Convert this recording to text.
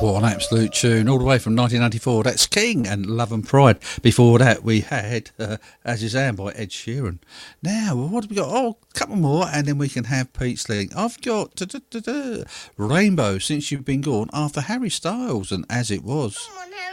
What an absolute tune, all the way from 1994. That's King and Love and Pride. Before that, we had As Is Am by Ed Sheeran. Now, what have we got? Oh, a couple more, and then we can have Pete Sling. I've got Rainbow, Since You've Been Gone, after Harry Styles and As It Was. Come on, Harry.